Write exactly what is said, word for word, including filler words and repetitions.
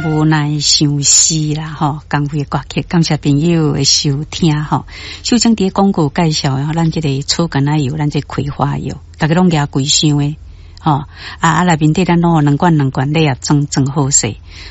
无奈相思啦吼，工会歌曲，感谢朋友的收听吼。首先伫广告介绍吼，咱这个草甘奶油，咱这葵花油，大家拢加贵箱诶吼，啊啊内面底咱弄两罐两罐，你也装装好势。